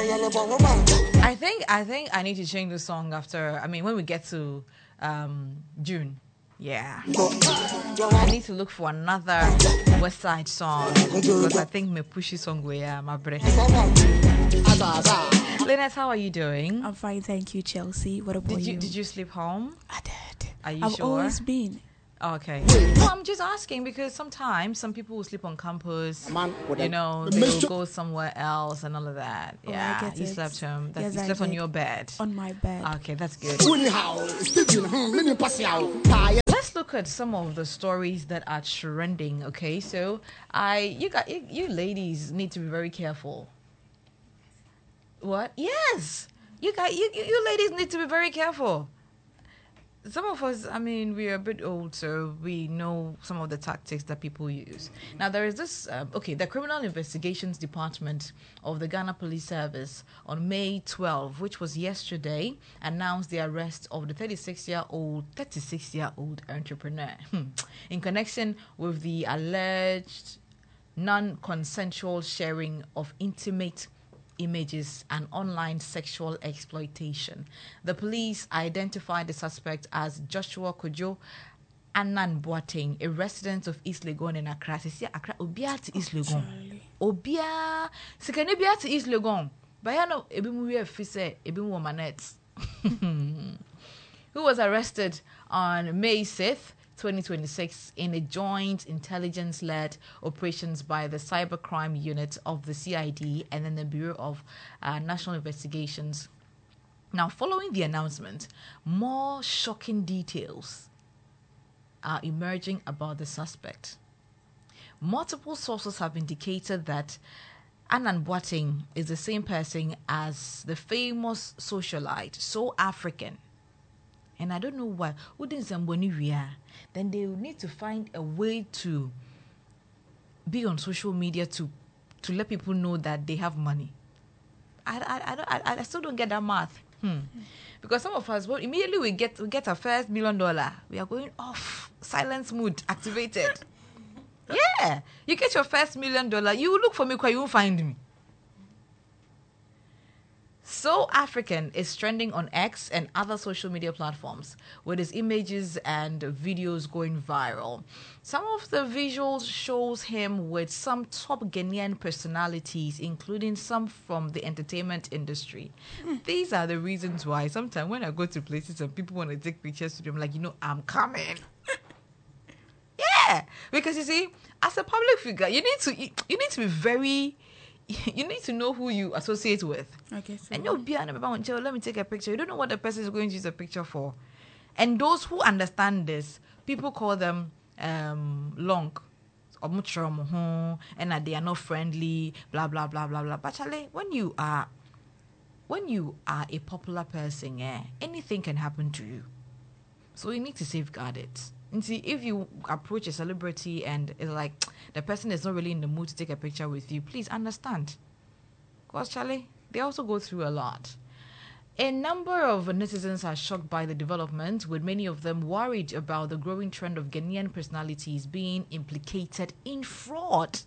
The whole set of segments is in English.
I think I need to change the song after. I mean, when we get to June. Yeah. I need to look for another West Side song because I think my pushy song will my breath. Lynette, how are you doing? I'm fine, thank you, Chelsea. What about you? Did you sleep home? I did. Are you I've sure? always been. Okay. No, I'm just asking because sometimes some people will sleep on campus. You know, they will go somewhere else and all of that. Oh, Yeah, I get you it. slept home. Yes, You I slept on did. your bed. On my bed. Okay, that's good. Let's look at some of the stories that are trending. Okay, so you ladies need to be very careful. What? Yes, you ladies need to be very careful. Some of us, I mean, we are a bit old, so we know some of the tactics that people use. Now, there is this, the Criminal Investigations Department of the Ghana Police Service on May 12, which was yesterday, announced the arrest of the 36-year-old entrepreneur in connection with the alleged non-consensual sharing of intimate images and online sexual exploitation. The police identified the suspect as Joshua Kojo Anan Boateng, a resident of East Legon in Accra. See, Accra, Obia to East Legon. Obia, Sekanebia to East Legon. Bayano, Ebimuwe Fise, Ebimu Manet, who was arrested on May 6th, 2026 in a joint intelligence-led operations by the Cybercrime Unit of the CID and then the Bureau of National Investigations. Now, following the announcement, more shocking details are emerging about the suspect. Multiple sources have indicated that Anan Boateng is the same person as the famous socialite, So African. And I don't know why. Then they will need to find a way to be on social media to let people know that they have money. I still don't get that math. Because some of us, well, immediately we get our first $1 million, we are going off silence mode activated. Yeah, you get your first $1 million, you will look for me because you won't find me. So African is trending on X and other social media platforms with his images and videos going viral. Some of the visuals shows him with some top Ghanaian personalities, including some from the entertainment industry. These are the reasons why sometimes when I go to places and people want to take pictures with them, like, I'm coming. Yeah, because you see, as a public figure, you need to be very... You need to know who you associate with. Okay, so and you'll be let me take a picture. You don't know what the person is going to use a picture for. And those who understand this, people call them long or and that they are not friendly, blah blah blah blah blah. But Charlie, when you are a popular person, anything can happen to you. So you need to safeguard it. And see, if you approach a celebrity and it's like the person is not really in the mood to take a picture with you, please understand. Because, Charlie, they also go through a lot. A number of netizens are shocked by the development, with many of them worried about the growing trend of Ghanaian personalities being implicated in fraud.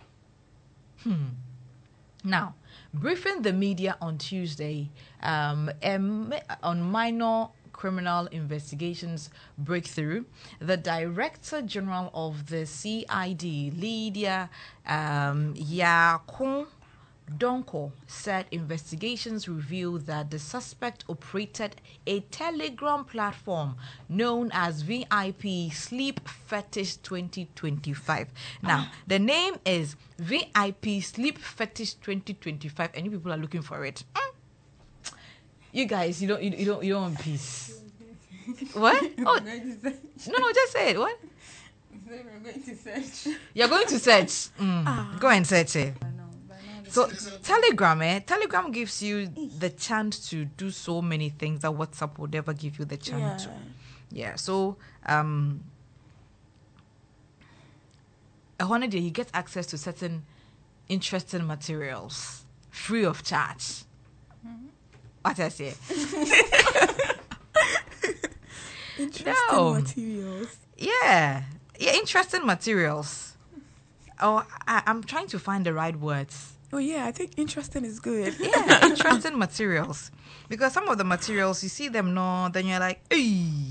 Now, briefing the media on Tuesday on minor criminal investigations breakthrough, the Director General of the CID, Lydia Yakun Donko, said investigations revealed that the suspect operated a Telegram platform known as VIP Sleep Fetish 2025. Now, the name is VIP Sleep Fetish 2025, and you people are looking for it. You guys, you don't want peace. What? Oh, no, just say it. What? We're going to search. You're going to search. Go and search it. So Telegram gives you the chance to do so many things that WhatsApp would never give you the chance to. Yeah. So a holiday, you get access to certain interesting materials free of charge. What I say? Interesting materials. Yeah, interesting materials. Oh, I'm trying to find the right words. Oh yeah, I think interesting is good. Yeah, interesting materials. Because some of the materials, you see them no, then you're like, "Hey,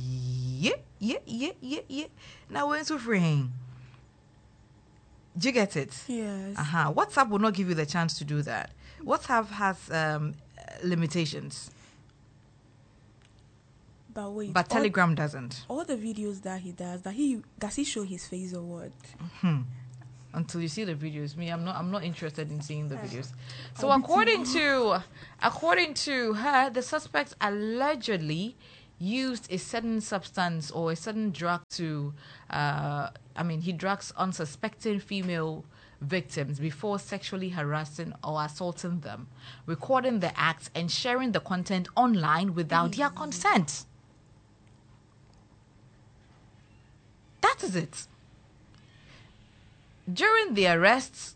yeah. Now we're suffering. Do you get it? Yes. WhatsApp will not give you the chance to do that. WhatsApp has limitations, But wait. but Telegram doesn't. All the videos that he does, does he show his face or what? Until you see the videos, I'm not interested in seeing the videos. So according to her, the suspect allegedly used a certain substance or a certain drug to he drugs unsuspecting female victims before sexually harassing or assaulting them, recording the acts and sharing the content online without their consent. That is it. During the arrests,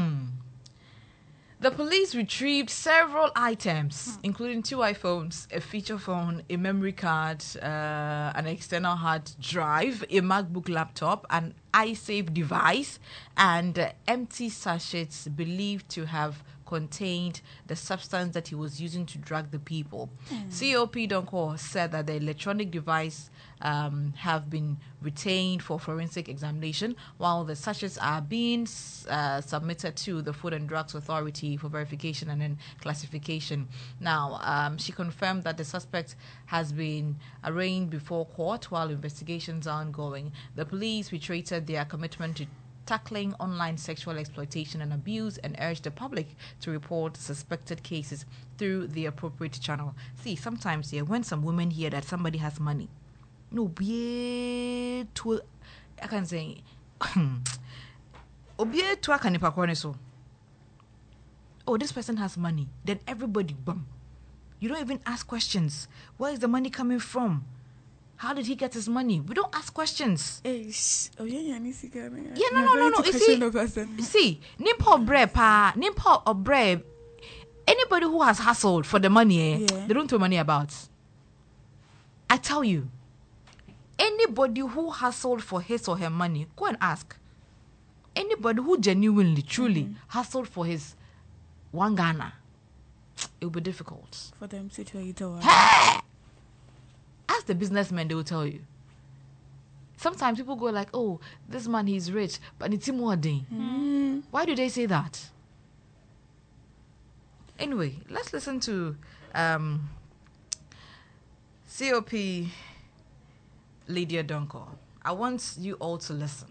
the police retrieved several items, including 2 iPhones, a feature phone, a memory card, an external hard drive, a MacBook laptop, an iSafe device, and empty sachets believed to have contained the substance that he was using to drug the people. COP Donko said that the electronic device have been retained for forensic examination, while the sachets are being submitted to the Food and Drugs Authority for verification and then classification. Now, she confirmed that the suspect has been arraigned before court while investigations are ongoing. The police reiterated their commitment to tackling online sexual exploitation and abuse and urged the public to report suspected cases through the appropriate channel. See, sometimes when some women hear that somebody has money, no, I can say, oh, this person has money. Then everybody, bum. You don't even ask questions. Where is the money coming from? How did he get his money? We don't ask questions. No. You see, nimpo or bread. Anybody who has hustled for the money, they don't throw money about. I tell you, anybody who hustled for his or her money, go and ask. Anybody who genuinely, truly hustled for his one Ghana, it will be difficult for them to tell you to. Ask the businessmen, they will tell you. Sometimes people go like, "Oh, this man, he's rich, but it's more than." Why do they say that? Anyway, let's listen to COP Lydia Donko. I want you all to listen.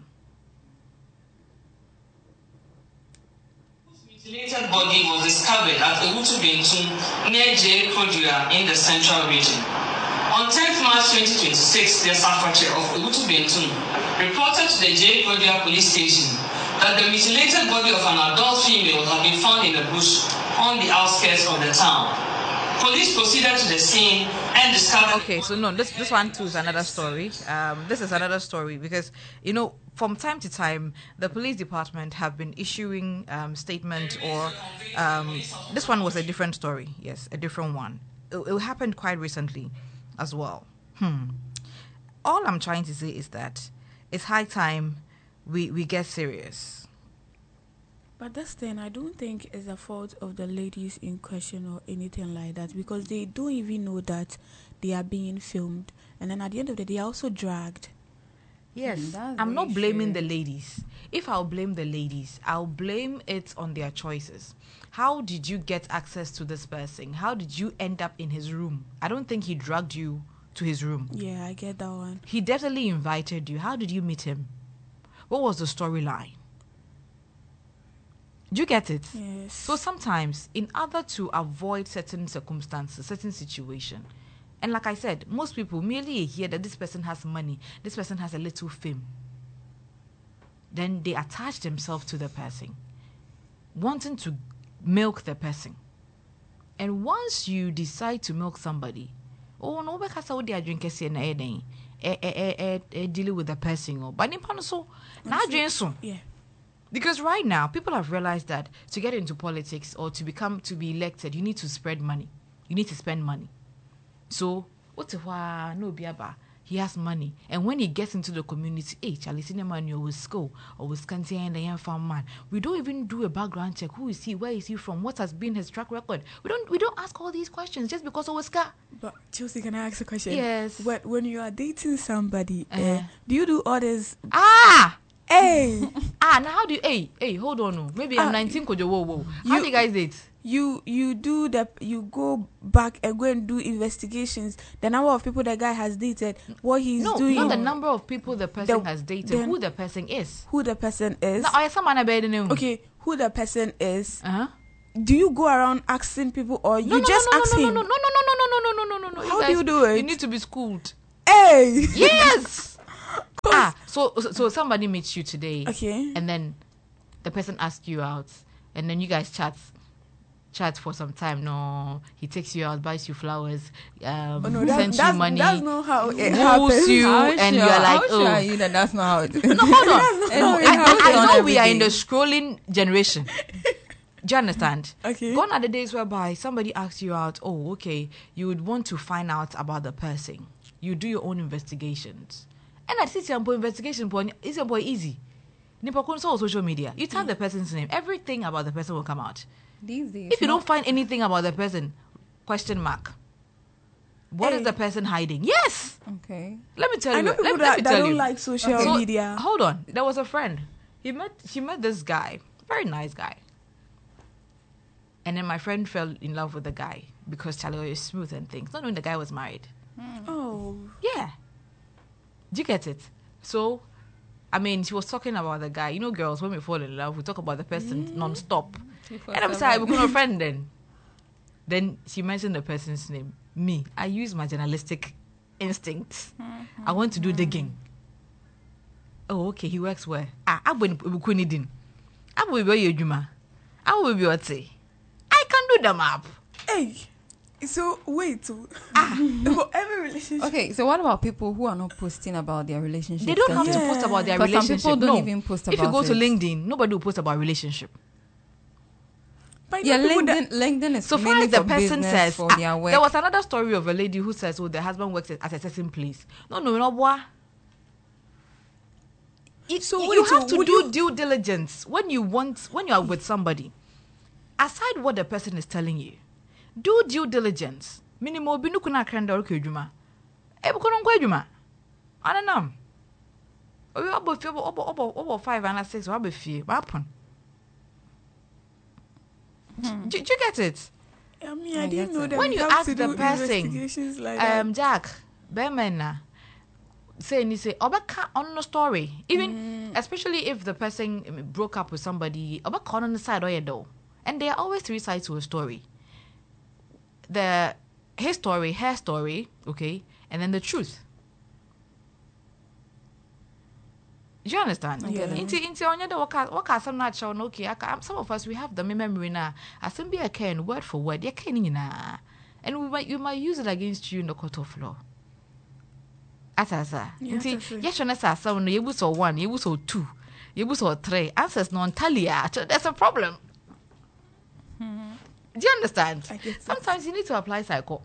Mutilated body was discovered at Ewutu Bentum near J. Kodua in the central region. On 10th March 2026, the Sakwache of Ewutu Bentum reported to the J. Kodua police station that the mutilated body of an adult female had been found in the bush on the outskirts of the town. Police proceeded to the scene and discovered... Okay, so no, this one too is another story. This is another story because, from time to time, the police department have been issuing statements or... this one was a different story. Yes, a different one. It happened quite recently as well. All I'm trying to say is that it's high time we get serious. But this thing, I don't think is a fault of the ladies in question or anything like that, because they don't even know that they are being filmed, and then at the end of the day, they are also dragged. Yes, I'm not blaming the ladies. If I'll blame the ladies, I'll blame it on their choices. How did you get access to this person? How did you end up in his room? I don't think he dragged you to his room. Yeah, I get that one. He definitely invited you. How did you meet him? What was the storyline? Do you get it? Yes. So sometimes, in order to avoid certain circumstances, certain situation, and like I said, most people merely hear that this person has money, this person has a little fame. Then they attach themselves to the person, wanting to milk the person. And once you decide to milk somebody, oh no, because I would drink dealing with the person, but so now drink so. Yeah. Because right now, people have realized that to get into politics or to be elected, you need to spread money. You need to spend money. So, what no biaba? he has money. And when he gets into the community, hey, Charlie Cinema you will school or with Scanty and the young farm man. We don't even do a background check. Who is he? Where is he from? What has been his track record? We don't ask all these questions just because of Oscar. But Chelsea, can I ask a question? Yes. When you are dating somebody, do you do all this? Hey. Now how do you hold on. No. Maybe I'm 19 kojo whoa. How do you guys date? You go back and go and do investigations. The number of people the guy has dated, what he's doing. Not the number of people the person has dated. Who the person is. Who the person is. No, I someone about the name. Okay, who the person is. Do you go around asking people or you just ask him? No. How do you do it? You need to be schooled. Hey. Yes. So somebody meets you today. Okay. And then the person asks you out, and then you guys chat for some time. No, he takes you out, buys you flowers, sends you money. That's not how it happens. You and you're like, how sure are you that that's not how it is? No, hold on. I know we are in the scrolling generation. Do you understand? Okay. Gone are the days whereby somebody asks you out. Oh, okay. You would want to find out about the person. You do your own investigations. And I see some investigation point is easy. Nipa console social media. You type the person's name. Everything about the person will come out. These days. If you don't find anything about the person, question mark. What is the person hiding? Yes. Okay. Let me tell you. I know people that don't like social media. Hold on. There was a friend. She met this guy. Very nice guy. And then my friend fell in love with the guy because Charlie was smooth and things. Not knowing the guy was married. Oh. Yeah. Do you get it? So, I mean, she was talking about the guy. You know, girls, when we fall in love, we talk about the person non-stop. And I'm sorry, we couldn't friend then. Then she mentioned the person's name. Me. I use my journalistic instincts. I want to do digging. Oh, okay, he works where? I will be I can do the map. Hey. So wait. For every relationship. Okay, so what about people who are not posting about their relationship? They don't have to post about their relationship. Some people don't even post about it. If you go to LinkedIn, nobody will post about relationship. But LinkedIn is so far as the person says, for their work. There was another story of a lady who says, "Oh, the husband works at a certain place." No, boy. So you have to do due diligence when you are with somebody. Aside what the person is telling you, do due diligence. Minimo binu kuna krenda oke djuma. E bu kono nkwa djuma. Ananam. Obi abofie obo 5 and 6 abofie. What happen? Do you get it? I mean, I didn't know that when you ask the person, like Jack, Bermena, say Obaka on the story. Even especially if the person broke up with somebody, Obaka on the side or your door. And there are always 3 sides to a story. His story, her story, okay, and then the truth. Do you understand? Yeah. Into on your work some not shown okay. Some of us we have the memory now. As some be a can word for word, you can and you might use it against you in the court of law. Atasa. Yes, when I saw someone you was 1, you was 2, you was 3. Answers non talia. That's a problem. Do you understand? Sometimes you need to apply psycho.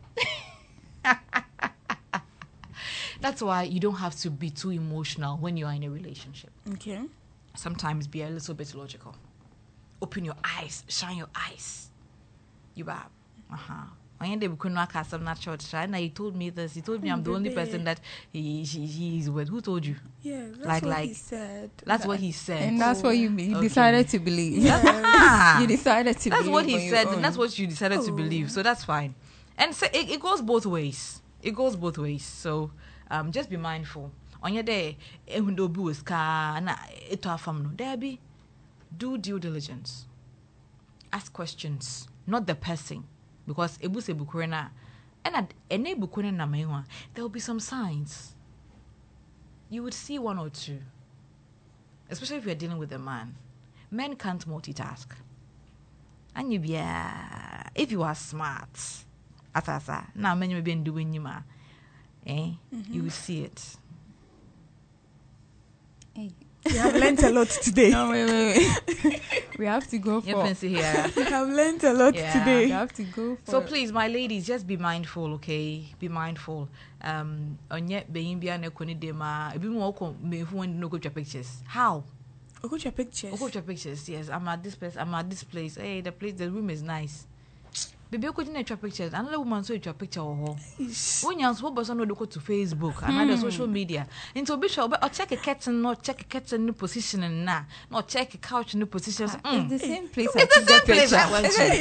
That's why you don't have to be too emotional when you are in a relationship. Okay. Sometimes be a little bit logical. Open your eyes, shine your eyes. You are. When they could not cast some natural shine, he told me this. He told me I'm the only person that he's with. Who told you? Yeah, that's what he said. That's what he said. And that's what you decided to believe. Yeah. You decided to believe. That's what he said, and that's what you decided to believe. So that's fine. And so it goes both ways. It goes both ways. So just be mindful. On your day, do due diligence. Ask questions, not the person. Because there will be some signs. You would see 1 or 2. Especially if you're dealing with a man. Men can't multitask. And if you are smart, now men may be doing you will see it. Hey, You have learned a lot today. No, wait. We have to go You for. fancy here. You have learned a lot Yeah. We today. have to go for. So please, my ladies, just be mindful, okay? Be mindful. Onye being bia na koni de ma ebi mo ko me hu no go your pictures. How? Look at your pictures. Go your pictures. Yes, I'm at this place. I'm at this place. Hey, the room is nice. Baby, go to your pictures. Another woman saw your picture or when you answer what no go to Facebook and other social media. Into be sure or check a curtain, not check a curtain new position and not check a couch new position. It's the same place. It's the same place I went to.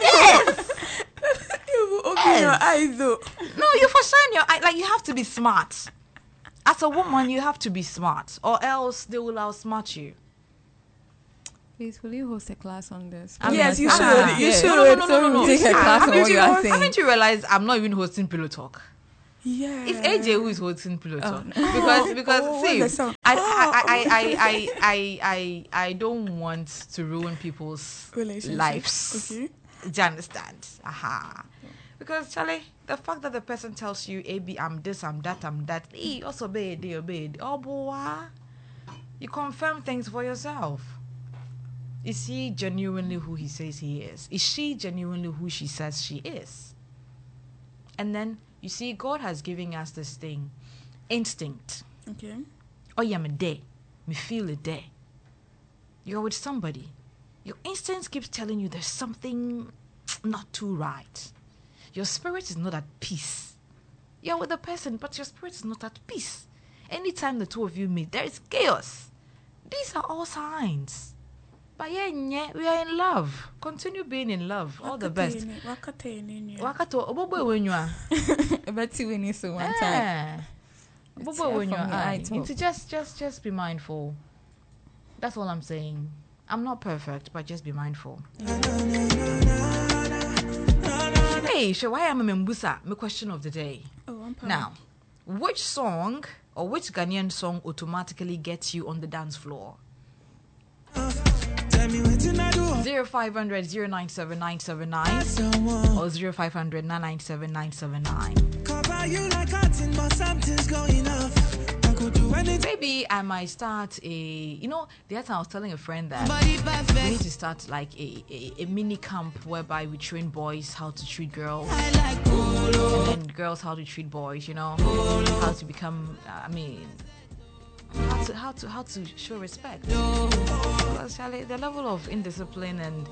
You open your eyes though. No, you for shine your eye. Like you have to be smart. As a woman, you have to be smart, or else they will outsmart you. Please, will you host a class on this? Yes, you should. Ah. You Yeah. should. No. Take a class on what you are saying. Haven't you realized I'm not even hosting Pillow Talk? Yeah. It's AJ who is hosting Pillow Talk because what's the see, song? I don't want to ruin people's Relationships. lives. Okay. Do you understand? Aha. Because Charlie, the fact that the person tells you, "AB, I'm this, I'm that, I'm that," also obey. Oh boy, you confirm things for yourself. Is he genuinely who he says he is? Is she genuinely who she says she is? And then you see, God has given us this thing, instinct. Okay. Oh yeah, me there, me feel it there. You're with somebody, your instinct keeps telling you there's something not too right. Your spirit is not at peace. You're with the person, but your spirit is not at peace. Anytime the two of you meet, there is chaos. These are all signs. But yeah, we are in love. Continue being in love. All the best. Wakato, obobo when you are. But you win so one time. Obobo when you from the are. eye talk. Just be mindful. That's all I'm saying. I'm not perfect, but just be mindful. Hey, why am I Membusa? My question of the day. Oh, I'm proud. Now, which song or which Ghanaian song automatically gets you on the dance floor? 0500 097 979 or 0500 997 979. Cover you like cotton, but something's going off. I could do anything. Maybe I might start the other time I was telling a friend that Body we perfect. need to start like a mini camp whereby we train boys how to treat girls I like polo. and girls how to treat boys, how to become, how to show respect. Because, Charlie, the level of indiscipline and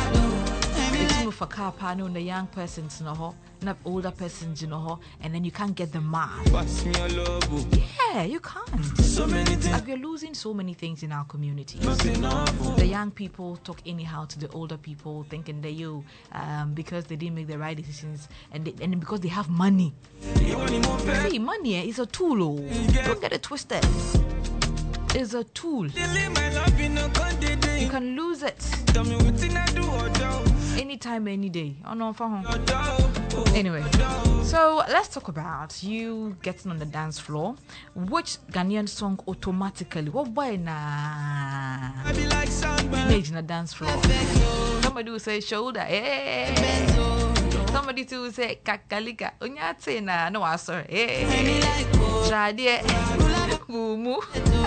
the young persons, not older persons, and then you can't get them mad. Pass me a love. Yeah, you can't. So many things. Like we're losing so many things in our community. Not enough. The young people talk anyhow to the older people, thinking that because they didn't make the right decisions and because they have money. You want more pay? See, money is a tool. Don't get it twisted. It's a tool. Delay my love in a good day. You can lose it Tell me what I do or do. anytime, any day. Oh no, for home. Or do. Anyway, so let's talk about you getting on the dance floor. Which Ghanaian song automatically? What boy na? I be like sunburn. Made in a dance floor. Somebody will say shoulder. Hey. Somebody too will say kakalika. Unyate na no answer. Hey. Tradie. Mumu.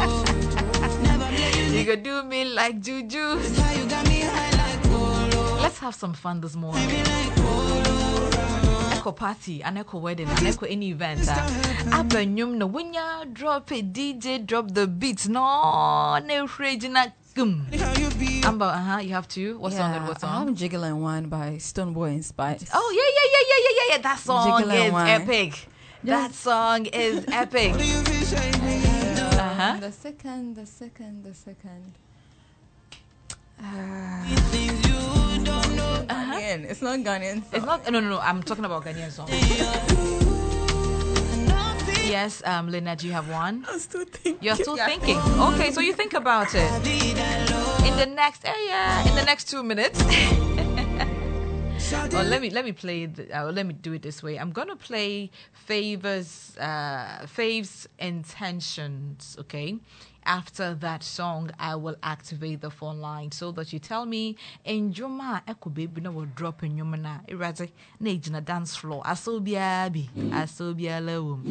You gonna do me like juju. How you got me high like polo. Let's have some fun this morning. Echo party, an echo wedding, an echo any event. Abenyum no when ya drop it, DJ drop the beats. No, no fragina. How you be? Amber, you have to. What song and what song? I'm Jiggling One by Stoneboy and Spice. Oh yeah. That song Jiggling is One. epic. That song is epic. Do you feel shiny? The second. Things you don't know. Ghanaian. It's not Ghanaian. It's not. No. I'm talking about Ghanaian song. Yes, Lena, do you have one? I'm still thinking. You're still thinking. Okay, so you think about it. In the next 2 minutes. Well, let me play. Let me do it this way. I'm gonna play Fave's intentions. Okay. After that song, I will activate the phone line so that you tell me, "Enjoma eko baby na will drop in your mana." Irate na ejina dance floor. Aso biabi, aso biala